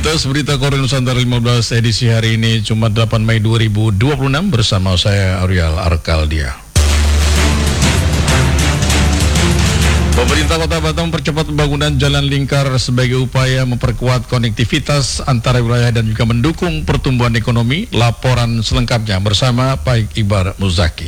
Lintas berita Korea Nusantara 15 edisi hari ini Jumat 8 Mei 2026 bersama saya Ariel Arkaldia. Pemerintah Kota Batam mempercepat pembangunan jalan lingkar sebagai upaya memperkuat konektivitas antara wilayah dan juga mendukung pertumbuhan ekonomi. Laporan selengkapnya bersama Pak Iqbar Muzaki.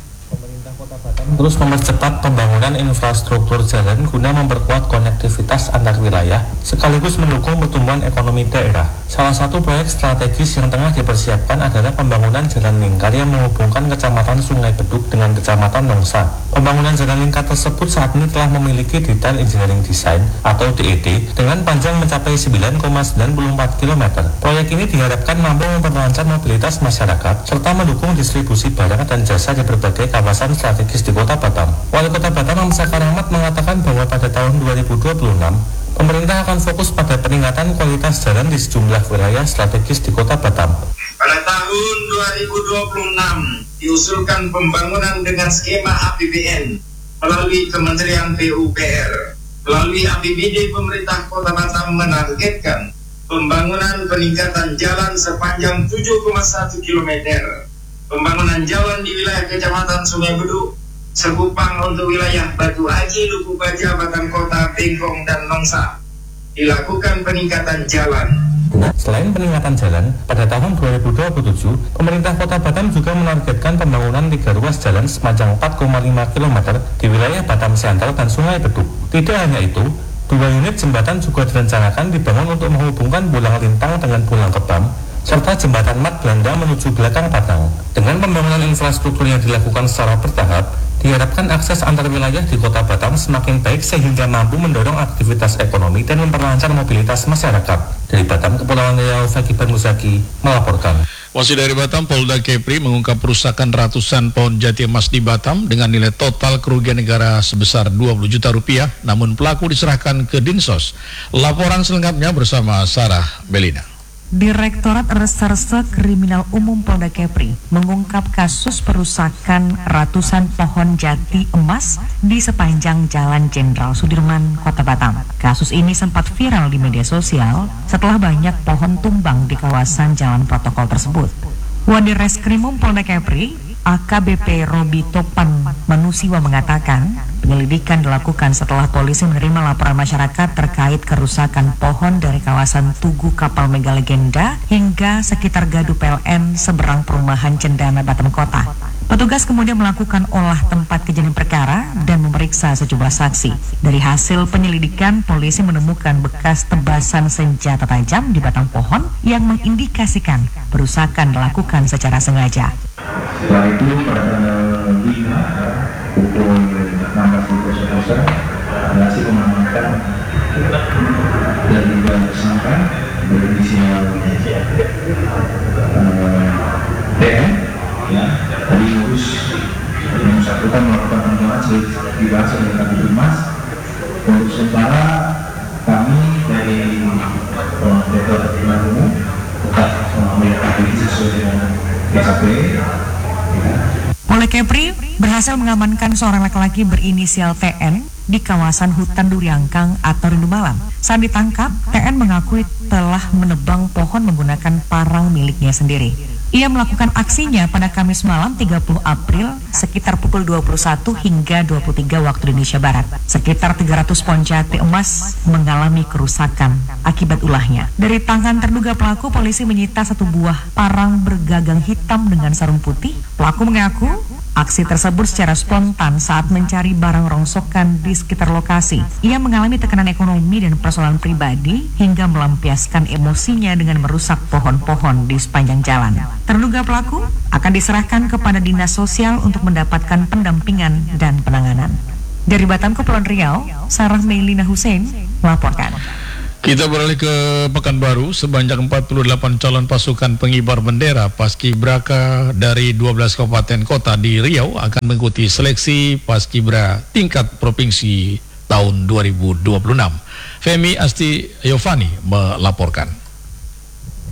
Terus mempercepat pembangunan infrastruktur jalan guna memperkuat konektivitas antar wilayah sekaligus mendukung pertumbuhan ekonomi daerah. Salah satu proyek strategis yang tengah dipersiapkan adalah pembangunan jalan lingkar yang menghubungkan Kecamatan Sungai Beduk dengan Kecamatan Nongsa. Pembangunan jalan lingkar tersebut saat ini telah memiliki detail engineering design atau DED dengan panjang mencapai 9,94 km. Proyek ini diharapkan mampu memperlancar mobilitas masyarakat serta mendukung distribusi barang dan jasa di berbagai kawasan strategis di Kota Batam. Wali Kota Batam Amsakar Ahmad mengatakan bahwa pada tahun 2026 pemerintah akan fokus pada peningkatan kualitas jalan di sejumlah wilayah strategis di Kota Batam. Pada tahun 2026 diusulkan pembangunan dengan skema APBN melalui Kementerian PUPR. Melalui APBD pemerintah Kota Batam menargetkan pembangunan peningkatan jalan sepanjang 7,1 km. Pembangunan jalan di wilayah Kecamatan Sungai Beduk, Sekupang untuk wilayah Batu Aji, Luku Baja, Batam Kota, Bengkong, dan Nongsa. Dilakukan peningkatan jalan. Selain peningkatan jalan, pada tahun 2027, pemerintah Kota Batam juga menargetkan pembangunan 3 ruas jalan sepanjang 4,5 km di wilayah Batam Sentral dan Sungai Beduk. Tidak hanya itu, 2 unit jembatan juga direncanakan dibangun untuk menghubungkan Bulang Lintang dengan Bulang Kebam, serta jembatan Mat Belanda menuju belakang Patang. Dengan pembangunan infrastruktur yang dilakukan secara bertahap, diharapkan akses antar wilayah di Kota Batam semakin baik sehingga mampu mendorong aktivitas ekonomi dan memperlancar mobilitas masyarakat. Dari Batam, Kepulauan Riau, Pak Iqbar Muzaki melaporkan. Masih dari Batam, Polda Kepri mengungkap perusakan ratusan pohon jati emas di Batam dengan nilai total kerugian negara sebesar 20 juta rupiah, namun pelaku diserahkan ke Dinsos. Laporan selengkapnya bersama Sarah Belina. Direktorat Reserse Kriminal Umum Polda Kepri mengungkap kasus perusakan ratusan pohon jati emas di sepanjang Jalan Jenderal Sudirman, Kota Batam. Kasus ini sempat viral di media sosial setelah banyak pohon tumbang di kawasan jalan protokol tersebut. Wadir Reskrimum Polda Kepri, AKBP Robi Topan Manusiwa mengatakan, penyelidikan dilakukan setelah polisi menerima laporan masyarakat terkait kerusakan pohon dari kawasan Tugu Kapal Mega Legenda hingga sekitar Gadu PLN seberang perumahan Cendana Batam Kota. Petugas kemudian melakukan olah tempat kejadian perkara dan memeriksa sejumlah saksi. Dari hasil penyelidikan, polisi menemukan bekas tebasan senjata tajam di batang pohon yang mengindikasikan perusakan dilakukan secara sengaja. Setelah itu pada tanggal 5 pukul 16.00 berhasil mengamankan dari dua tersangka berinisial DM, ya, tadi urus yang bersangkutan melakukan penjualan seperti dibahas oleh Kabid Humas. Untuk sementara kami dari Direktorat Kriminal Umum tetap melakukan sesuai dengan SAP. Polda Kepri berhasil mengamankan seorang laki-laki berinisial TN di kawasan hutan Duriangkang atau Rindu Malam. Saat ditangkap, TN mengakui telah menebang pohon menggunakan parang miliknya sendiri. Ia melakukan aksinya pada Kamis malam 30 April sekitar pukul 21 hingga 23 waktu Indonesia Barat. Sekitar 300 pohon jati emas mengalami kerusakan akibat ulahnya. Dari tangan terduga pelaku, polisi menyita 1 buah parang bergagang hitam dengan sarung putih. Pelaku mengaku aksi tersebut secara spontan saat mencari barang rongsokan di sekitar lokasi. Ia mengalami tekanan ekonomi dan persoalan pribadi hingga melampiaskan emosinya dengan merusak pohon-pohon di sepanjang jalan. Terduga pelaku akan diserahkan kepada Dinas Sosial untuk mendapatkan pendampingan dan penanganan. Dari Batam, Kepulauan Riau, Sarah Melina Hussein melaporkan. Kita beralih ke Pekanbaru. Sebanyak 48 calon pasukan pengibar bendera Paskibraka dari 12 kabupaten kota di Riau akan mengikuti seleksi Paskibra tingkat provinsi tahun 2026. Femi Asti Yovani melaporkan.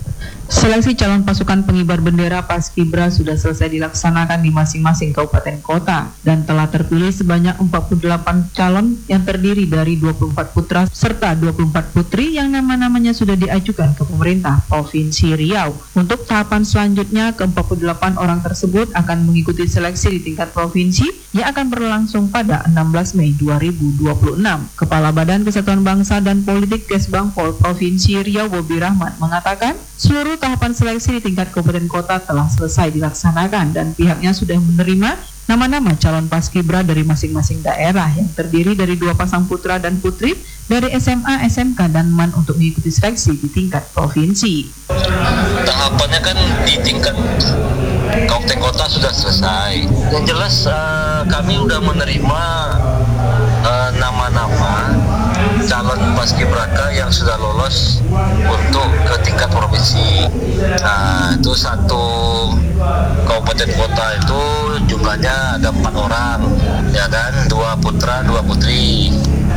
Seleksi calon pasukan pengibar bendera Paskibra sudah selesai dilaksanakan di masing-masing kabupaten kota dan telah terpilih sebanyak 48 calon yang terdiri dari 24 putra serta 24 putri yang nama-namanya sudah diajukan ke pemerintah Provinsi Riau. Untuk tahapan selanjutnya, ke-48 orang tersebut akan mengikuti seleksi di tingkat provinsi yang akan berlangsung pada 16 Mei 2026. Kepala Badan Kesatuan Bangsa dan Politik Kesbangpol Provinsi Riau Bobi Rahmat mengatakan seluruh tahapan seleksi di tingkat kabupaten kota telah selesai dilaksanakan dan pihaknya sudah menerima nama-nama calon paskibra dari masing-masing daerah yang terdiri dari 2 pasang putra dan putri dari SMA, SMK, dan MAN untuk mengikuti seleksi di tingkat provinsi. Tahapannya kan di tingkat kabupaten kota sudah selesai. Yang jelas kami sudah menerima nama-nama calon paskibraka yang sudah lolos untuk ke tingkat provinsi. Nah, itu satu kabupaten kota itu jumlahnya ada 4 orang, ya kan, 2 putra, 2 putri.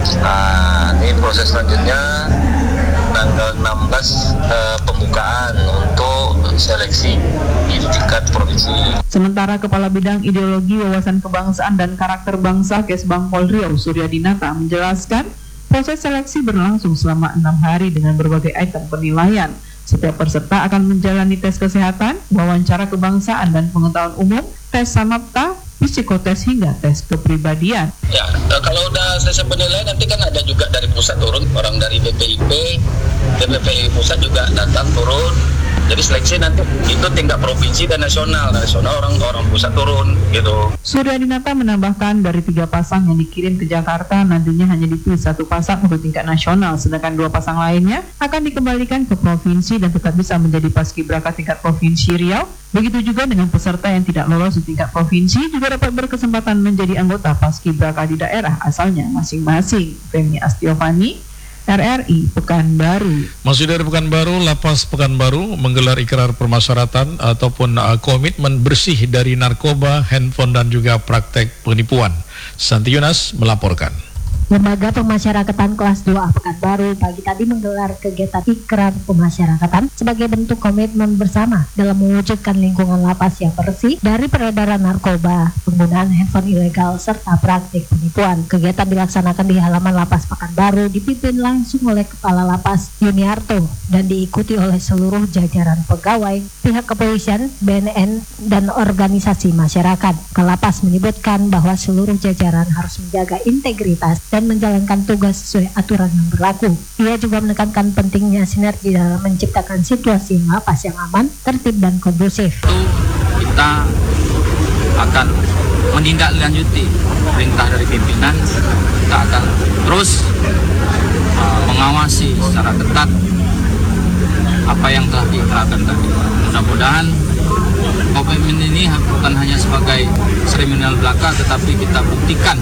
Nah, ini proses selanjutnya tanggal 16 pembukaan untuk seleksi di tingkat provinsi. Sementara Kepala Bidang Ideologi, Wawasan Kebangsaan dan Karakter Bangsa Kesbangpol Riau Suryadinata menjelaskan proses seleksi berlangsung selama 6 hari dengan berbagai item penilaian. Setiap peserta akan menjalani tes kesehatan, wawancara kebangsaan dan pengetahuan umum, tes samapta, psikotes hingga tes kepribadian. Ya, kalau udah selesai penilaian nanti kan ada juga dari pusat turun, orang dari BPIP pusat juga datang turun. Jadi seleksi nanti itu tingkat provinsi dan nasional. Nasional orang pusat turun gitu. Suryadinata menambahkan dari 3 pasang yang dikirim ke Jakarta nantinya hanya dipilih 1 pasang untuk tingkat nasional, sedangkan 2 pasang lainnya akan dikembalikan ke provinsi dan tetap bisa menjadi paskibraka tingkat provinsi Riau. Begitu juga dengan peserta yang tidak lolos di tingkat provinsi juga dapat berkesempatan menjadi anggota paskibraka di daerah asalnya masing-masing. Femi Astiovani, RRI Pekanbaru. Masih dari Pekanbaru, Lapas Pekanbaru menggelar ikrar permasyarakatan ataupun komitmen bersih dari narkoba, handphone dan juga praktek penipuan. Santi Yunas melaporkan. Lembaga Pemasyarakatan Kelas 2A Pekanbaru pagi tadi menggelar kegiatan ikrar pemasyarakatan sebagai bentuk komitmen bersama dalam mewujudkan lingkungan lapas yang bersih dari peredaran narkoba, penggunaan handphone ilegal, serta praktik penipuan. Kegiatan dilaksanakan di halaman Lapas Pekanbaru dipimpin langsung oleh Kepala Lapas Yuniarto dan diikuti oleh seluruh jajaran pegawai, pihak kepolisian, BNN, dan organisasi masyarakat. Kelapas menyebutkan bahwa seluruh jajaran harus menjaga integritas dan menjalankan tugas sesuai aturan yang berlaku. Ia juga menekankan pentingnya sinergi dalam menciptakan situasi lapas yang aman, tertib, dan kondusif. Kita akan menindaklanjuti perintah dari pimpinan. Kita akan terus mengawasi secara ketat apa yang telah diikrarkan tadi. Mudah-mudahan komitmen ini bukan hanya sebagai seremonial belaka, tetapi kita buktikan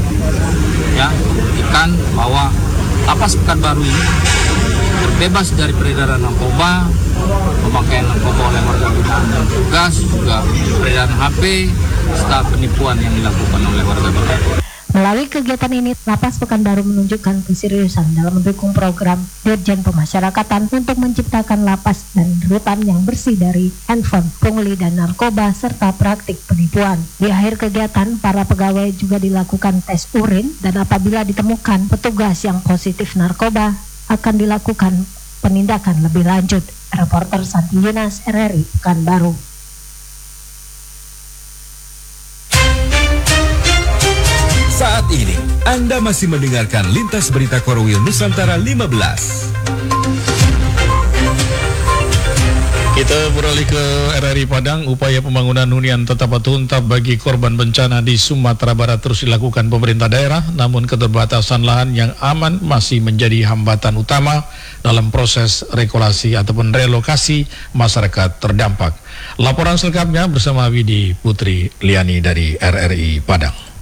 bahwa Lapas Pekanbaru ini terbebas dari peredaran narkoba, pemakaian narkoba oleh warga binaan dan tugas, juga peredaran HP, serta penipuan yang dilakukan oleh warga binaan. Melalui kegiatan ini, Lapas Pekanbaru menunjukkan keseriusan dalam mendukung program Dirjen Pemasyarakatan untuk menciptakan lapas dan rutan yang bersih dari handphone, pungli, dan narkoba, serta praktik penipuan. Di akhir kegiatan, para pegawai juga dilakukan tes urin dan apabila ditemukan petugas yang positif narkoba, akan dilakukan penindakan lebih lanjut. Reporter Santi Yunas, RRI Pekanbaru. Saat ini, Anda masih mendengarkan Lintas Berita Korwil Nusantara 15. Kita beralih ke RRI Padang. Upaya pembangunan hunian tetap atau untap bagi korban bencana di Sumatera Barat terus dilakukan pemerintah daerah, namun keterbatasan lahan yang aman masih menjadi hambatan utama dalam proses regulasi ataupun relokasi masyarakat terdampak. Laporan selengkapnya bersama Widi Putri Liani dari RRI Padang.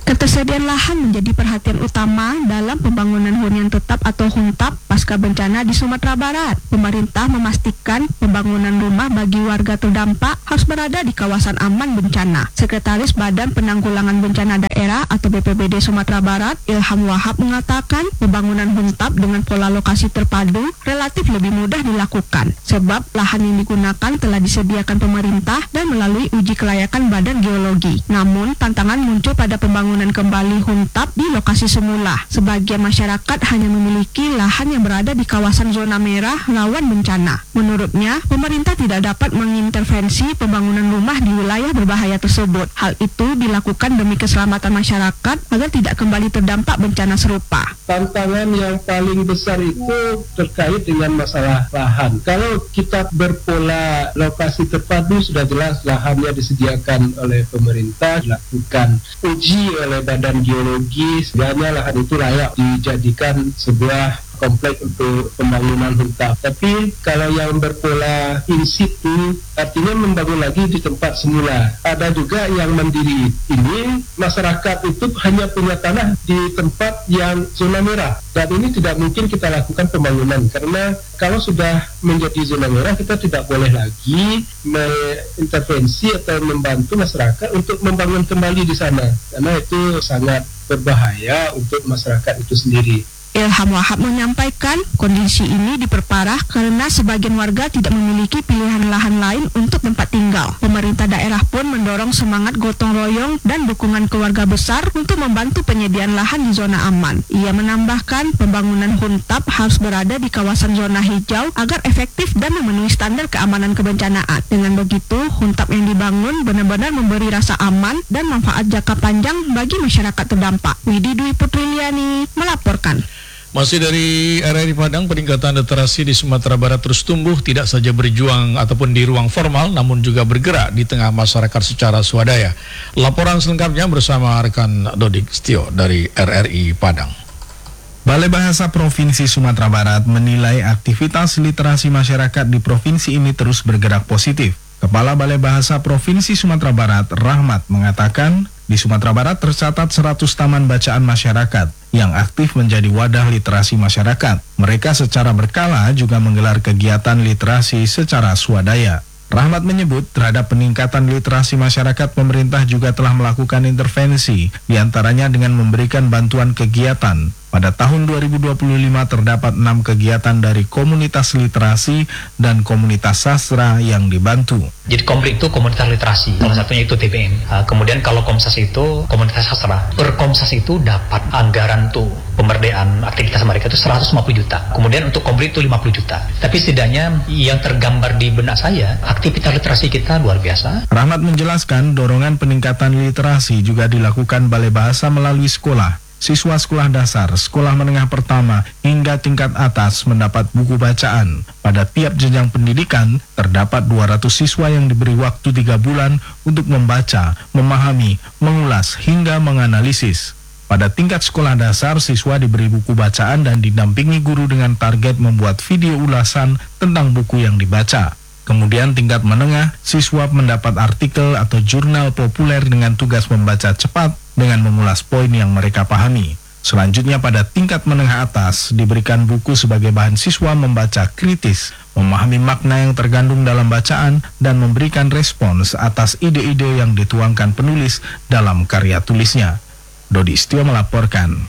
Ketersediaan lahan menjadi perhatian utama dalam pembangunan hunian tetap atau huntap pasca bencana di Sumatera Barat. Pemerintah memastikan pembangunan rumah bagi warga terdampak harus berada di kawasan aman bencana. Sekretaris Badan Penanggulangan Bencana Daerah atau BPBD Sumatera Barat, Ilham Wahab mengatakan pembangunan huntap dengan pola lokasi terpadu relatif lebih mudah dilakukan sebab lahan yang digunakan telah disediakan pemerintah dan melalui uji kelayakan Badan Geologi. Namun, tantangan muncul pada pembangunan kembali huntap di lokasi semula. Sebagian masyarakat hanya memiliki lahan yang berada di kawasan zona merah rawan bencana. Menurutnya, pemerintah tidak dapat mengintervensi pembangunan rumah di wilayah berbahaya tersebut. Hal itu dilakukan demi keselamatan masyarakat agar tidak kembali terdampak bencana serupa. Tantangan yang paling besar itu terkait dengan masalah lahan. Kalau kita berpola lokasi terpadu, sudah jelas lahannya disediakan oleh pemerintah, dilakukan uji oleh Badan Geologi, sebenarnya lahan itu layak dijadikan sebuah kompleks untuk pembangunan huntap. Tapi kalau yang berpola in situ, artinya membangun lagi di tempat semula. Ada juga yang mandiri. Ini masyarakat itu hanya punya tanah di tempat yang zona merah. Dan ini tidak mungkin kita lakukan pembangunan karena kalau sudah menjadi zona merah, kita tidak boleh lagi mengintervensi atau membantu masyarakat untuk membangun kembali di sana. Karena itu sangat berbahaya untuk masyarakat itu sendiri. Ilham Wahab menyampaikan kondisi ini diperparah karena sebagian warga tidak memiliki pilihan lahan lain untuk tempat tinggal. Pemerintah daerah pun mendorong semangat gotong royong dan dukungan keluarga besar untuk membantu penyediaan lahan di zona aman. Ia menambahkan pembangunan huntap harus berada di kawasan zona hijau agar efektif dan memenuhi standar keamanan kebencanaan. Dengan begitu, huntap yang dibangun benar-benar memberi rasa aman dan manfaat jangka panjang bagi masyarakat terdampak. Widi Dwi Putriliani melaporkan. Masih dari RRI Padang, peningkatan literasi di Sumatera Barat terus tumbuh, tidak saja berjuang ataupun di ruang formal, namun juga bergerak di tengah masyarakat secara swadaya. Laporan selengkapnya bersama rekan Dodik Setio dari RRI Padang. Balai Bahasa Provinsi Sumatera Barat menilai aktivitas literasi masyarakat di provinsi ini terus bergerak positif. Kepala Balai Bahasa Provinsi Sumatera Barat, Rahmat, mengatakan di Sumatera Barat tercatat 100 taman bacaan masyarakat yang aktif menjadi wadah literasi masyarakat. Mereka secara berkala juga menggelar kegiatan literasi secara swadaya. Rahmat menyebut terhadap peningkatan literasi masyarakat, pemerintah juga telah melakukan intervensi, diantaranya dengan memberikan bantuan kegiatan. Pada tahun 2025 terdapat 6 kegiatan dari komunitas literasi dan komunitas sastra yang dibantu. Jadi Komlik itu komunitas literasi, salah satunya itu TPM. Kemudian kalau Komsas itu komunitas sastra. Per Komsas itu dapat anggaran tuh pemberdayaan aktivitas mereka itu 150 juta. Kemudian untuk Komlik itu 50 juta. Tapi setidaknya yang tergambar di benak saya, aktivitas literasi kita luar biasa. Rahmat menjelaskan dorongan peningkatan literasi juga dilakukan Balai Bahasa melalui sekolah. Siswa sekolah dasar, sekolah menengah pertama, hingga tingkat atas mendapat buku bacaan. Pada tiap jenjang pendidikan, terdapat 200 siswa yang diberi waktu 3 bulan untuk membaca, memahami, mengulas, hingga menganalisis. Pada tingkat sekolah dasar, siswa diberi buku bacaan dan didampingi guru dengan target membuat video ulasan tentang buku yang dibaca. Kemudian tingkat menengah, siswa mendapat artikel atau jurnal populer dengan tugas membaca cepat dengan mengulas poin yang mereka pahami. Selanjutnya pada tingkat menengah atas, diberikan buku sebagai bahan siswa membaca kritis, memahami makna yang tergandung dalam bacaan, dan memberikan respons atas ide-ide yang dituangkan penulis dalam karya tulisnya. Dodi Setio melaporkan.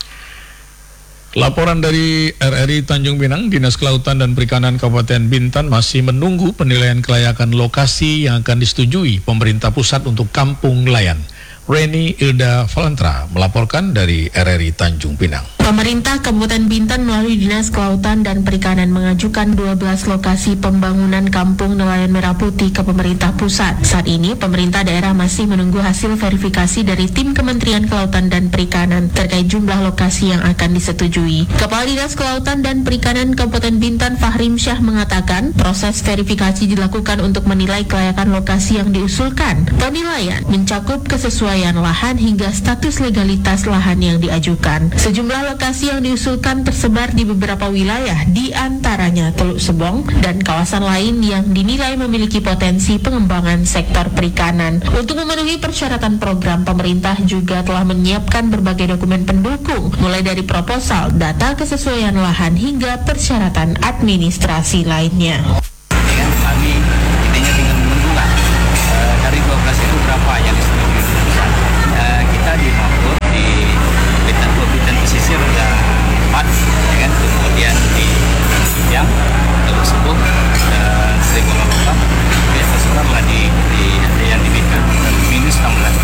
Laporan dari RRI Tanjung Pinang, Dinas Kelautan dan Perikanan Kabupaten Bintan masih menunggu penilaian kelayakan lokasi yang akan disetujui pemerintah pusat untuk kampung nelayan. Reni Ilda Valentra melaporkan dari RRI Tanjung Pinang. Pemerintah Kabupaten Bintan melalui Dinas Kelautan dan Perikanan mengajukan 12 lokasi pembangunan kampung nelayan merah putih ke pemerintah pusat. Saat ini, pemerintah daerah masih menunggu hasil verifikasi dari tim Kementerian Kelautan dan Perikanan terkait jumlah lokasi yang akan disetujui. Kepala Dinas Kelautan dan Perikanan Kabupaten Bintan, Fahrim Syah, mengatakan proses verifikasi dilakukan untuk menilai kelayakan lokasi yang diusulkan. Penilaian mencakup kesesuaian lahan hingga status legalitas lahan yang diajukan. Sejumlah lokasi yang diusulkan tersebar di beberapa wilayah, di antaranya Teluk Sebong dan kawasan lain yang dinilai memiliki potensi pengembangan sektor perikanan. Untuk memenuhi persyaratan program, pemerintah juga telah menyiapkan berbagai dokumen pendukung, mulai dari proposal, data kesesuaian lahan, hingga persyaratan administrasi lainnya. Kami intinya tinggal menunggu dari 12 itu berapa yang disetujui pusat. Kita di Mahfud di Bintan pesisir udah 4, ya kan? Kemudian di Sijang, Teluk Sebong, dan Serigala Lokal, ya terserah lah di yang dibikin minus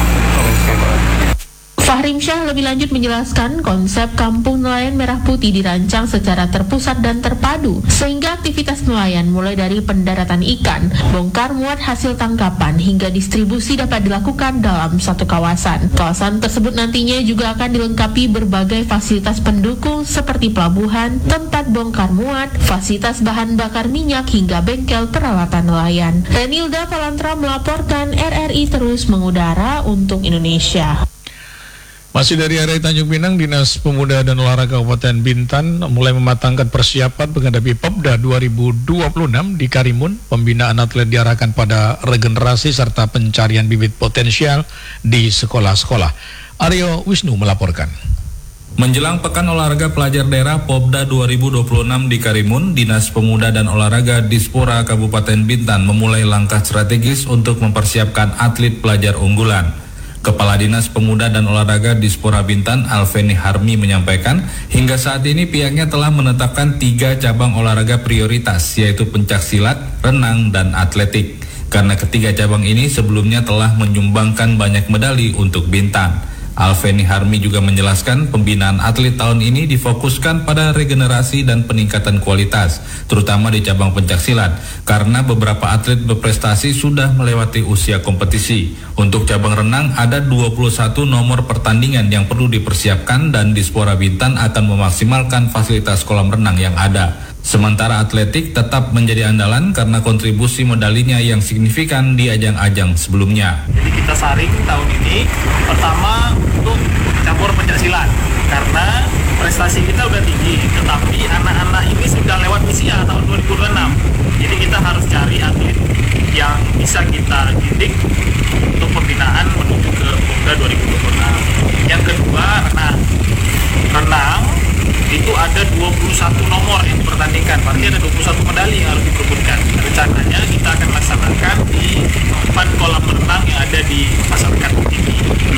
16. Fahrim Syah lebih lanjut menjelaskan konsep Kampung Nelayan Merah Putih dirancang secara terpusat dan terpadu, sehingga aktivitas nelayan mulai dari pendaratan ikan, bongkar muat hasil tangkapan, hingga distribusi dapat dilakukan dalam satu kawasan. Kawasan tersebut nantinya juga akan dilengkapi berbagai fasilitas pendukung seperti pelabuhan, tempat bongkar muat, fasilitas bahan bakar minyak, hingga bengkel peralatan nelayan. Renilda Valantra melaporkan, RRI terus mengudara untuk Indonesia. Masih dari area Tanjung Pinang, Dinas Pemuda dan Olahraga Kabupaten Bintan mulai mematangkan persiapan menghadapi Popda 2026 di Karimun. Pembinaan atlet diarahkan pada regenerasi serta pencarian bibit potensial di sekolah-sekolah. Aryo Wisnu melaporkan. Menjelang Pekan Olahraga Pelajar Daerah Popda 2026 di Karimun, Dinas Pemuda dan Olahraga Dispora Kabupaten Bintan memulai langkah strategis untuk mempersiapkan atlet pelajar unggulan. Kepala Dinas Pemuda dan Olahraga Dispora Bintan, Alveni Harmi, menyampaikan hingga saat ini pihaknya telah menetapkan 3 cabang olahraga prioritas, yaitu pencaksilat, renang, dan atletik. Karena ketiga cabang ini sebelumnya telah menyumbangkan banyak medali untuk Bintan. Alveni Harmi juga menjelaskan pembinaan atlet tahun ini difokuskan pada regenerasi dan peningkatan kualitas, terutama di cabang pencaksilat, karena beberapa atlet berprestasi sudah melewati usia kompetisi. Untuk cabang renang ada 21 nomor pertandingan yang perlu dipersiapkan dan Dispora Bintan akan memaksimalkan fasilitas kolam renang yang ada. Sementara atletik tetap menjadi andalan karena kontribusi medalinya yang signifikan di ajang-ajang sebelumnya. Jadi kita saring tahun ini pertama untuk cabur pencaksilat karena prestasi kita udah tinggi, tetapi anak-anak ini sudah lewat usia tahun 2026. Jadi kita harus cari atlet yang bisa kita didik untuk pembinaan menuju ke Popda 2026. Yang kedua, renang itu ada 21 nomor yang dipertandingkan, berarti ada 21 medali yang harus diperebutkan. Rencananya kita akan laksanakan di 4 kolam renang yang ada di Masyarakat ini.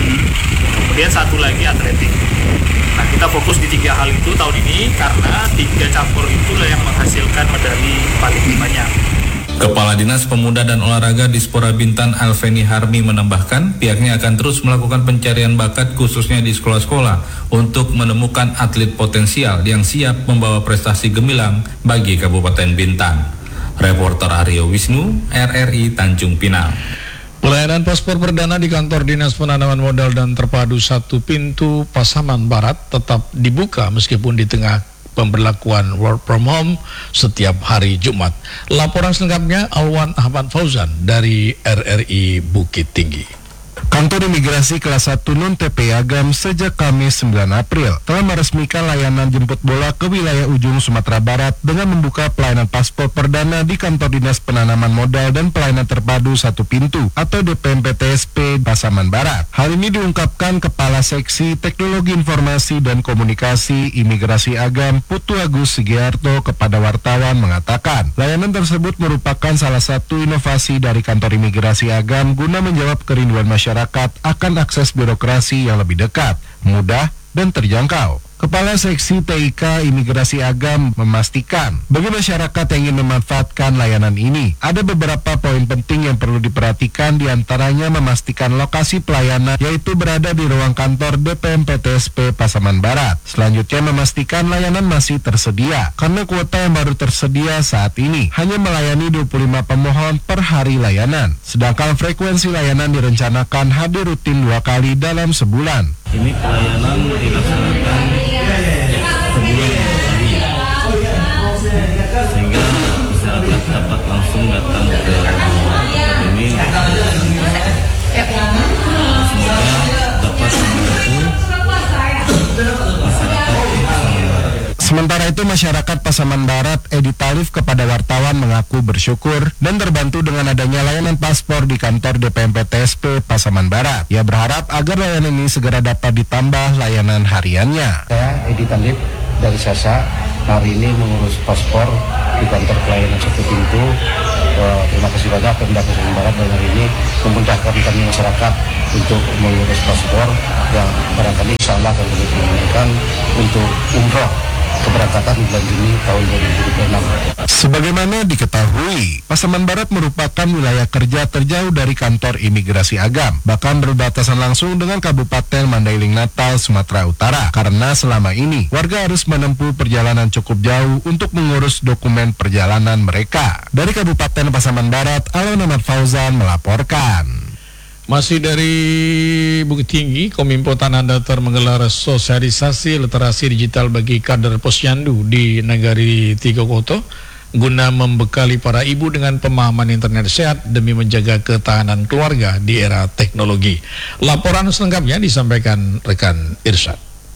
Kemudian satu lagi atletik. Nah, kita fokus di 3 hal itu tahun ini karena 3 campur itulah yang menghasilkan medali paling banyak. Kepala Dinas Pemuda dan Olahraga Dispora Bintan, Alveni Harmi, menambahkan pihaknya akan terus melakukan pencarian bakat khususnya di sekolah-sekolah untuk menemukan atlet potensial yang siap membawa prestasi gemilang bagi Kabupaten Bintan. Reporter Aryo Wisnu, RRI Tanjung Pinang. Pelayanan paspor perdana di kantor Dinas Penanaman Modal dan Terpadu 1 Pintu Pasaman Barat tetap dibuka meskipun di tengah pemberlakuan work from home setiap hari Jumat. Laporan selengkapnya Alwan Ahmad Fauzan dari RRI Bukit Tinggi. Kantor Imigrasi Kelas 1 Non-TP Agam sejak Kamis 9 April telah meresmikan layanan jemput bola ke wilayah ujung Sumatera Barat dengan membuka pelayanan paspor perdana di kantor Dinas Penanaman Modal dan Pelayanan Terpadu 1 Pintu atau DPMPTSP Pasaman Barat. Hal ini diungkapkan Kepala Seksi Teknologi Informasi dan Komunikasi Imigrasi Agam, Putu Agus Sugiarto, kepada wartawan mengatakan, layanan tersebut merupakan salah satu inovasi dari kantor Imigrasi Agam guna menjawab kerinduan masyarakat akan akses birokrasi yang lebih dekat, mudah, dan terjangkau. Kepala Seksi TIK Imigrasi Agam memastikan bagi masyarakat yang ingin memanfaatkan layanan ini, ada beberapa poin penting yang perlu diperhatikan, diantaranya memastikan lokasi pelayanan yaitu berada di ruang kantor DPMPTSP Pasaman Barat. Selanjutnya memastikan layanan masih tersedia, karena kuota yang baru tersedia saat ini hanya melayani 25 pemohon per hari layanan, sedangkan frekuensi layanan direncanakan hadir rutin 2 kali dalam sebulan. Ini pelayanan dilaksanakan sebulan sehingga masyarakat dapat langsung datang ke ini. Semoga dapat membantu masyarakat itu masyarakat Pasaman Barat, Edi Talif, kepada wartawan mengaku bersyukur dan terbantu dengan adanya layanan paspor di kantor DPMP TSP Pasaman Barat. Ia berharap agar layanan ini segera dapat ditambah layanan hariannya. Saya Edi Talif dari Sasa, hari ini mengurus paspor di kantor pelayanan satu pintu. Terima kasih banyak Pemda Pasaman Barat dan hari ini memudahkan kami masyarakat untuk mengurus paspor yang barangkali insya Allah akan diberikan untuk umroh keberangkatan bulan Juni tahun 2026. Sebagaimana diketahui, Pasaman Barat merupakan wilayah kerja terjauh dari kantor imigrasi Agam, bahkan berbatasan langsung dengan Kabupaten Mandailing Natal, Sumatera Utara. Karena selama ini warga harus menempuh perjalanan cukup jauh untuk mengurus dokumen perjalanan mereka. Dari Kabupaten Pasaman Barat, Alon Ahmad Fauzan melaporkan. Masih dari Bukit Tinggi, Kominfo Tanah Datar menggelar sosialisasi literasi digital bagi kader Posyandu di Nagari Tiga Koto guna membekali para ibu dengan pemahaman internet sehat demi menjaga ketahanan keluarga di era teknologi. Laporan selengkapnya disampaikan rekan Irsyad.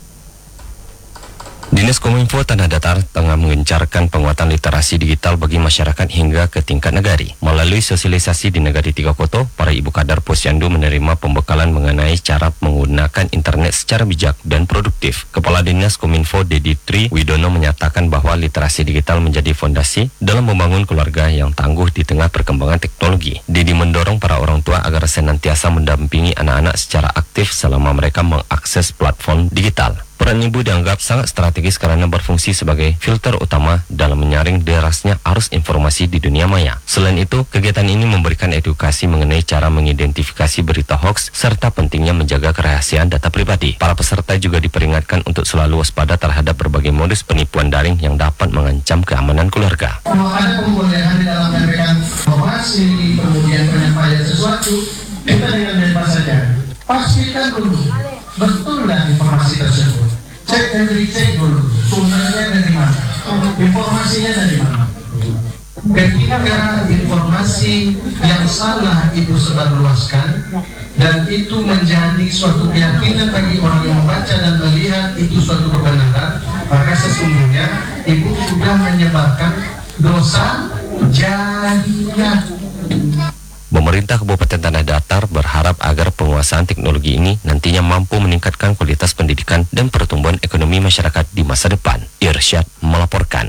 Dinas Kominfo Tanah Datar tengah mengencarkan penguatan literasi digital bagi masyarakat hingga ke tingkat negari. Melalui sosialisasi di Nagari Tiga Koto, para ibu kadar Posyandu menerima pembekalan mengenai cara menggunakan internet secara bijak dan produktif. Kepala Dinas Kominfo Dedi Tri Widono menyatakan bahwa literasi digital menjadi fondasi dalam membangun keluarga yang tangguh di tengah perkembangan teknologi. Dedi mendorong para orang tua agar senantiasa mendampingi anak-anak secara aktif selama mereka mengakses platform digital. Peran ibu dianggap sangat strategis karena berfungsi sebagai filter utama dalam menyaring derasnya arus informasi di dunia maya. Selain itu, kegiatan ini memberikan edukasi mengenai cara mengidentifikasi berita hoax serta pentingnya menjaga kerahasiaan data pribadi. Para peserta juga diperingatkan untuk selalu waspada terhadap berbagai modus penipuan daring yang dapat mengancam keamanan keluarga. Kalau ada pembolehan di dalam memberikan informasi, kemudian penyampaian sesuatu, kita dengan bebas saja. Pastikan dulu, betullah informasi tersebut. Cek dulu, sumbernya dari mana, informasinya dari mana. Ketika informasi yang salah itu sebarluaskan dan itu menjadi suatu keyakinan bagi orang yang membaca dan melihat itu suatu kebenaran, maka sesungguhnya ibu sudah menyebarkan dosa jariah. Pemerintah Kabupaten Tanah Datar berharap agar penguasaan teknologi ini nantinya mampu meningkatkan kualitas pendidikan dan pertumbuhan ekonomi masyarakat di masa depan. Irsyad melaporkan.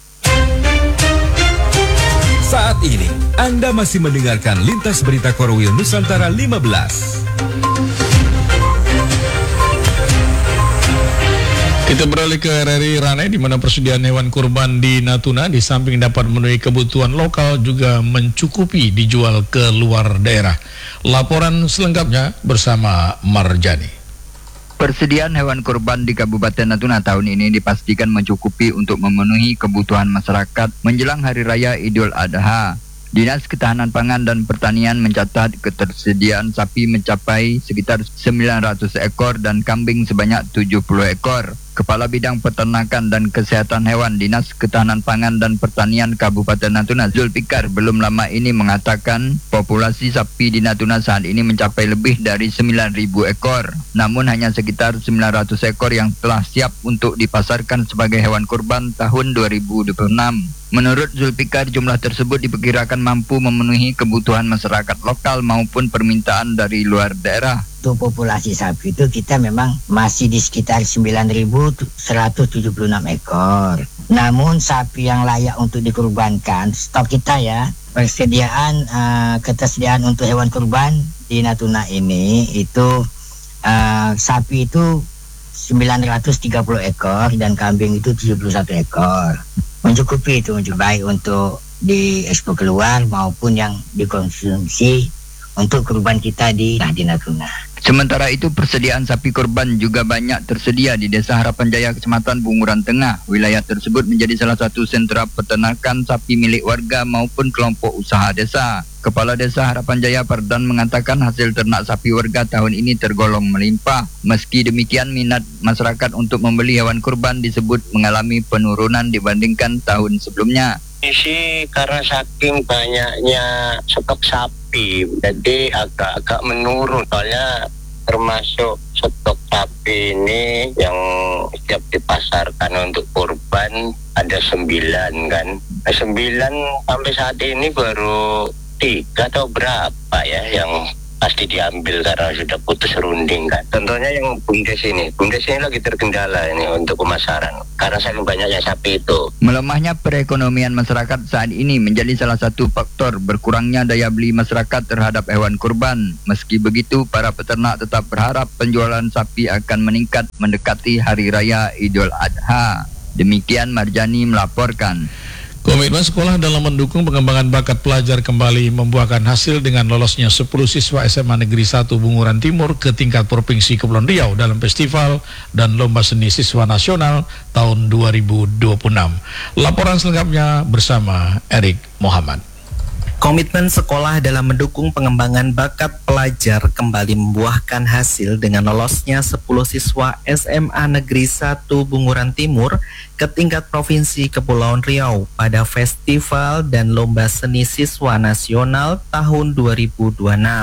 Saat ini, Anda masih mendengarkan Lintas Berita Korwil Nusantara 15. Kita beralih ke RRI Rane, di mana persediaan hewan kurban di Natuna di samping dapat memenuhi kebutuhan lokal juga mencukupi dijual ke luar daerah. Laporan selengkapnya bersama Marjani. Persediaan hewan kurban di Kabupaten Natuna tahun ini dipastikan mencukupi untuk memenuhi kebutuhan masyarakat menjelang Hari Raya Idul Adha. Dinas Ketahanan Pangan dan Pertanian mencatat ketersediaan sapi mencapai sekitar 900 ekor dan kambing sebanyak 70 ekor. Kepala Bidang Peternakan dan Kesehatan Hewan Dinas Ketahanan Pangan dan Pertanian Kabupaten Natuna, Zulfikar, belum lama ini mengatakan populasi sapi di Natuna saat ini mencapai lebih dari 9.000 ekor. Namun hanya sekitar 900 ekor yang telah siap untuk dipasarkan sebagai hewan kurban tahun 2026. Menurut Zulfikar, jumlah tersebut diperkirakan mampu memenuhi kebutuhan masyarakat lokal maupun permintaan dari luar daerah. Untuk populasi sapi itu kita memang masih di sekitar 9.176 ekor. Namun sapi yang layak untuk dikurbankan, stok kita ya, ketersediaan untuk hewan kurban di Natuna ini itu sapi itu 930 ekor dan kambing itu 71 ekor. Mencukupi itu, baik untuk diekspor keluar maupun yang dikonsumsi untuk kurban kita di Natuna. Sementara itu, persediaan sapi kurban juga banyak tersedia di Desa Harapan Jaya, Kecamatan Bunguran Tengah. Wilayah tersebut menjadi salah satu sentra peternakan sapi milik warga maupun kelompok usaha desa. Kepala Desa Harapan Jaya Pardan mengatakan hasil ternak sapi warga tahun ini tergolong melimpah. Meski demikian, minat masyarakat untuk membeli hewan kurban disebut mengalami penurunan dibandingkan tahun sebelumnya. Isi karena saking banyaknya stok sapi, jadi agak menurun. Soalnya termasuk stok sapi ini yang siap dipasarkan untuk kurban ada 9 kan. 9 sampai saat ini baru 3 atau berapa ya yang pasti diambil karena sudah putus runding kan. Contohnya yang BUMDes ini lagi terkendala ini untuk pemasaran karena saking banyaknya sapi itu. Melemahnya perekonomian masyarakat saat ini menjadi salah satu faktor berkurangnya daya beli masyarakat terhadap hewan kurban. Meski begitu, para peternak tetap berharap penjualan sapi akan meningkat mendekati Hari Raya Idul Adha. Demikian Marjani melaporkan. Komitmen sekolah dalam mendukung pengembangan bakat pelajar kembali membuahkan hasil dengan lolosnya 10 siswa SMA Negeri 1 Bunguran Timur ke tingkat Provinsi Kepulauan Riau dalam festival dan lomba seni siswa nasional tahun 2026. Laporan selengkapnya bersama Erik Muhammad. Komitmen sekolah dalam mendukung pengembangan bakat pelajar kembali membuahkan hasil dengan lolosnya 10 siswa SMA Negeri 1 Bunguran Timur ke tingkat Provinsi Kepulauan Riau pada Festival dan Lomba Seni Siswa Nasional tahun 2026.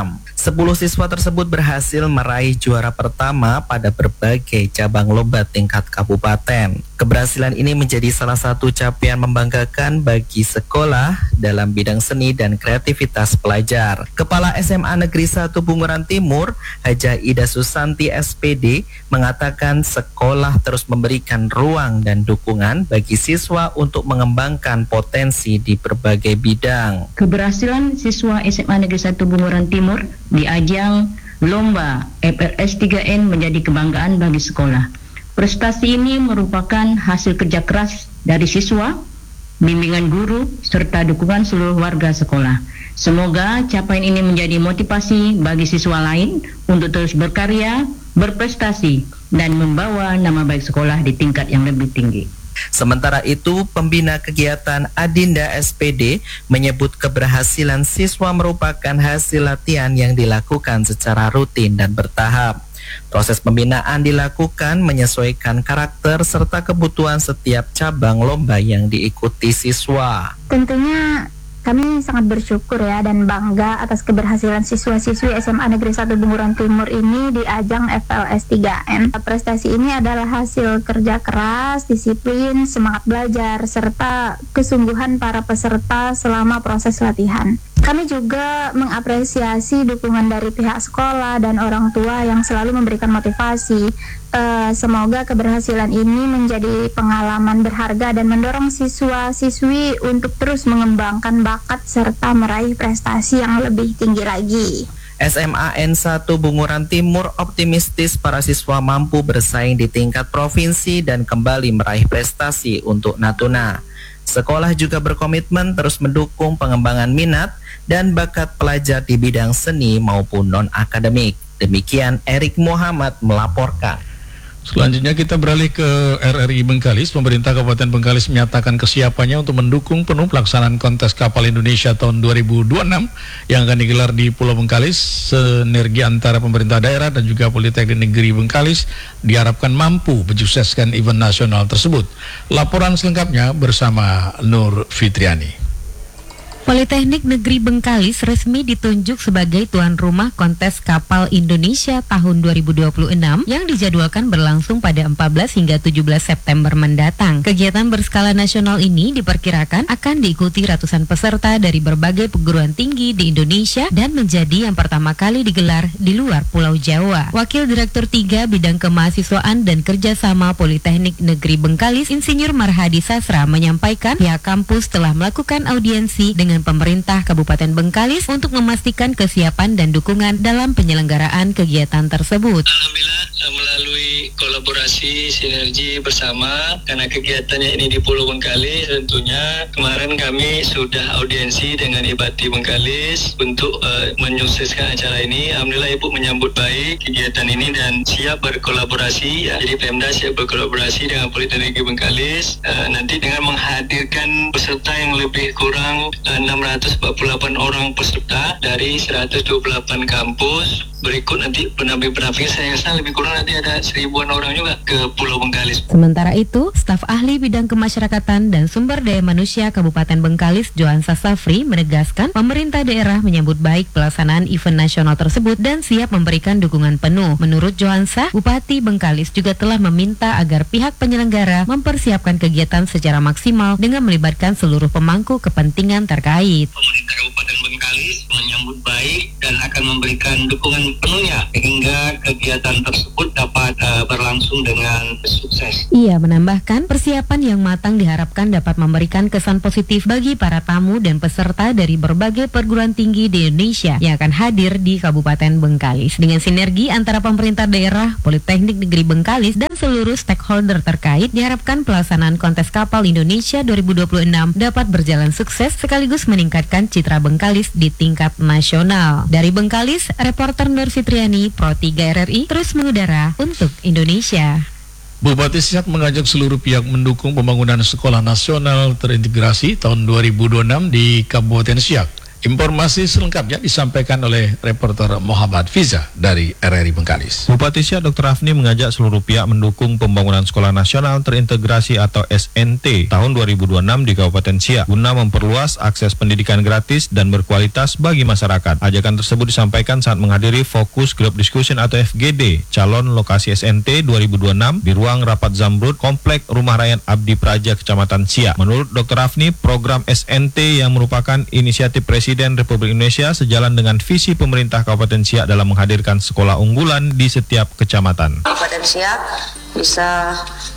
10 siswa tersebut berhasil meraih juara pertama pada berbagai cabang lomba tingkat kabupaten. Keberhasilan ini menjadi salah satu capaian membanggakan bagi sekolah dalam bidang seni dan kreativitas pelajar. Kepala SMA Negeri 1 Bunguran Timur, Haja Ida Susanti SPD, mengatakan sekolah terus memberikan ruang dan dukungan bagi siswa untuk mengembangkan potensi di berbagai bidang. Keberhasilan siswa SMA Negeri 1 Bunguran Timur di ajang lomba FRS 3N menjadi kebanggaan bagi sekolah. Prestasi ini merupakan hasil kerja keras dari siswa, bimbingan guru, serta dukungan seluruh warga sekolah. Semoga capaian ini menjadi motivasi bagi siswa lain untuk terus berkarya, berprestasi, dan membawa nama baik sekolah di tingkat yang lebih tinggi. Sementara itu, pembina kegiatan Adinda SPD menyebut keberhasilan siswa merupakan hasil latihan yang dilakukan secara rutin dan bertahap. Proses pembinaan dilakukan menyesuaikan karakter serta kebutuhan setiap cabang lomba yang diikuti siswa. Tentunya kami sangat bersyukur ya dan bangga atas keberhasilan siswa-siswi SMA Negeri 1 Bunguran Timur ini di ajang FLS 3N. Prestasi ini adalah hasil kerja keras, disiplin, semangat belajar, serta kesungguhan para peserta selama proses latihan. Kami juga mengapresiasi dukungan dari pihak sekolah dan orang tua yang selalu memberikan motivasi. Semoga keberhasilan ini menjadi pengalaman berharga dan mendorong siswa-siswi untuk terus mengembangkan bakat serta meraih prestasi yang lebih tinggi lagi. SMA N1 Bunguran Timur optimistis para siswa mampu bersaing di tingkat provinsi dan kembali meraih prestasi untuk Natuna. Sekolah juga berkomitmen terus mendukung pengembangan minat dan bakat pelajar di bidang seni maupun non-akademik. Demikian Erik Muhammad melaporkan. Selanjutnya kita beralih ke RRI Bengkalis. Pemerintah Kabupaten Bengkalis menyatakan kesiapannya untuk mendukung penuh pelaksanaan kontes kapal Indonesia tahun 2026 yang akan digelar di Pulau Bengkalis. Sinergi antara pemerintah daerah dan juga Politeknik Negeri Bengkalis diharapkan mampu mensukseskan event nasional tersebut. Laporan selengkapnya bersama Nur Fitriani. Politeknik Negeri Bengkalis resmi ditunjuk sebagai tuan rumah kontes kapal Indonesia tahun 2026 yang dijadwalkan berlangsung pada 14 hingga 17 September mendatang. Kegiatan berskala nasional ini diperkirakan akan diikuti ratusan peserta dari berbagai perguruan tinggi di Indonesia dan menjadi yang pertama kali digelar di luar Pulau Jawa. Wakil Direktur 3 Bidang Kemahasiswaan dan Kerjasama Politeknik Negeri Bengkalis, Insinyur Marhadi Sasra menyampaikan pihak kampus telah melakukan audiensi dengan pemerintah Kabupaten Bengkalis untuk memastikan kesiapan dan dukungan dalam penyelenggaraan kegiatan tersebut. Alhamdulillah melalui kolaborasi sinergi bersama karena kegiatannya ini di Pulau Bengkalis, tentunya kemarin kami sudah audiensi dengan Ibati Bengkalis untuk menyukseskan acara ini. Alhamdulillah Ibu menyambut baik kegiatan ini dan siap berkolaborasi ya. Jadi Pemda siap berkolaborasi dengan Politeknik Bengkalis nanti dengan menghadirkan peserta yang lebih kurang 6.000 648 orang peserta dari 128 kampus. Berikut nanti pendamping-pendamping saya rasa lebih kurang nanti ada 1000-an orang juga ke Pulau Bengkalis. Sementara itu, staf ahli bidang kemasyarakatan dan sumber daya manusia Kabupaten Bengkalis, Johansa Safri, menegaskan pemerintah daerah menyambut baik pelaksanaan event nasional tersebut dan siap memberikan dukungan penuh. Menurut Johansa, Bupati Bengkalis juga telah meminta agar pihak penyelenggara mempersiapkan kegiatan secara maksimal dengan melibatkan seluruh pemangku kepentingan terkait. Pemerintah Kabupaten Bengkalis menyambut baik dan akan memberikan dukungan penuhnya sehingga kegiatan tersebut dapat berlangsung dengan sukses. Ia menambahkan persiapan yang matang diharapkan dapat memberikan kesan positif bagi para tamu dan peserta dari berbagai perguruan tinggi di Indonesia yang akan hadir di Kabupaten Bengkalis. Dengan sinergi antara pemerintah daerah, Politeknik Negeri Bengkalis, dan seluruh stakeholder terkait, diharapkan pelaksanaan kontes kapal Indonesia 2026 dapat berjalan sukses sekaligus meningkatkan citra Bengkalis di tingkat nasional. Dari Bengkalis, reporter Nur Fitriani, Pro 3 RRI, terus mengudara untuk Indonesia. Bupati Siak mengajak seluruh pihak mendukung pembangunan sekolah nasional terintegrasi tahun 2026 di Kabupaten Siak. Informasi selengkapnya disampaikan oleh reporter Muhammad Fiza dari RRI Bengkalis. Bupati Siak Dr. Afni mengajak seluruh pihak mendukung pembangunan sekolah nasional terintegrasi atau SNT tahun 2026 di Kabupaten Siak guna memperluas akses pendidikan gratis dan berkualitas bagi masyarakat. Ajakan tersebut disampaikan saat menghadiri Fokus Group Discussion atau FGD calon lokasi SNT 2026 di ruang rapat Zamrud Komplek Rumah Rakyat Abdi Praja Kecamatan Siak. Menurut Dr. Afni, program SNT yang merupakan inisiatif Presiden Republik Indonesia sejalan dengan visi pemerintah Kabupaten Siak dalam menghadirkan sekolah unggulan di setiap kecamatan. Kabupaten Siak bisa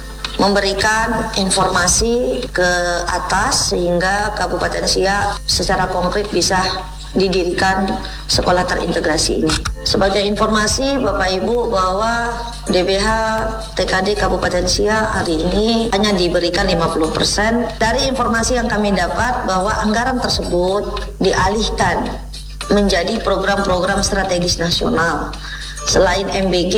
memberikan informasi ke atas sehingga Kabupaten Siak secara konkret bisa didirikan sekolah terintegrasi ini. Sebagai informasi Bapak Ibu bahwa DBH TKD Kabupaten Siak hari ini hanya diberikan 50%. Dari informasi yang kami dapat bahwa anggaran tersebut dialihkan menjadi program-program strategis nasional. Selain MBG,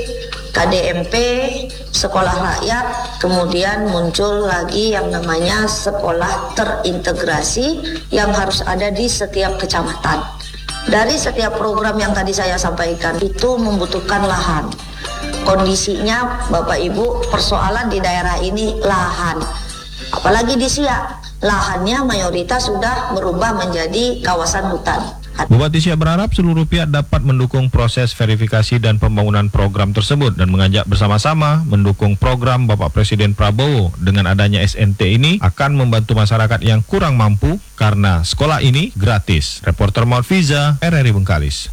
KDMP, sekolah rakyat, kemudian muncul lagi yang namanya sekolah terintegrasi yang harus ada di setiap kecamatan. Dari setiap program yang tadi saya sampaikan itu membutuhkan lahan. Kondisinya Bapak Ibu, persoalan di daerah ini lahan. Apalagi di Siak, lahannya mayoritas sudah berubah menjadi kawasan hutan. Bupati Siak berharap seluruh pihak dapat mendukung proses verifikasi dan pembangunan program tersebut dan mengajak bersama-sama mendukung program Bapak Presiden Prabowo. Dengan adanya SNT ini akan membantu masyarakat yang kurang mampu karena sekolah ini gratis. Reporter Muhammad Fiza, RRI Bengkalis.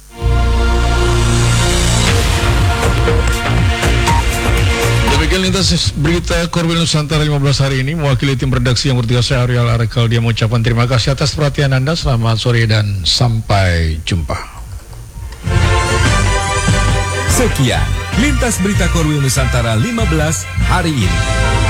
Demikian lintas berita Korwil Nusantara 15 hari ini. Mewakili tim redaksi yang bertugas saya Ariel Arekal, dia mengucapkan terima kasih atas perhatian Anda. Selamat sore dan sampai jumpa. Sekian lintas berita Korwil Nusantara 15 hari ini.